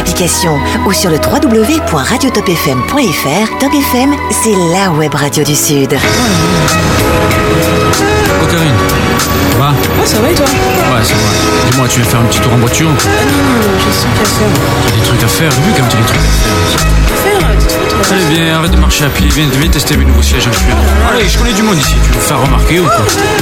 l'application ou sur le www.radiotopfm.fr. Top FM, c'est la web radio du Sud. Oh Karine, ça va? Ouais, ça va et toi? Ouais, ça va. Dis-moi, tu viens faire un petit tour en voiture? Ah non, j'ai des trucs à faire. T'as des trucs à faire, vu comme t'as des trucs à faire. Allez, viens, arrête de marcher à pied, viens tester mes nouveaux sièges en cuir. Allez, je connais du monde ici, tu veux me faire remarquer ou quoi?